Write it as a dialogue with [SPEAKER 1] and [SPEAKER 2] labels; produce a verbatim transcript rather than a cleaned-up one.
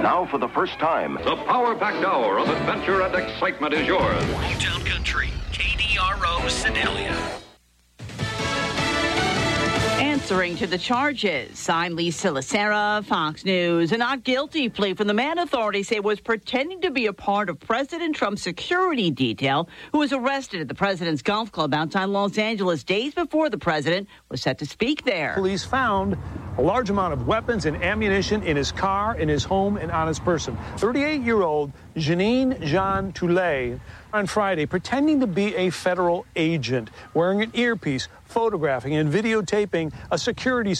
[SPEAKER 1] Now, for the first time,
[SPEAKER 2] the power-packed hour of adventure and excitement is yours.
[SPEAKER 3] Hometown Country, K D R O, Sedalia.
[SPEAKER 4] Answering to the charges, I'm Lisa Lacera, Fox News. A not guilty plea from the man authorities say was pretending to be a part of President Trump's security detail, who was arrested at the president's golf club outside Los Angeles days before the president was set to speak there.
[SPEAKER 5] Police found a large amount of weapons and ammunition in his car, in his home, and on his person. thirty-eight-year-old Janine Jean Toulet on Friday pretending to be a federal agent, wearing an earpiece, photographing and videotaping a security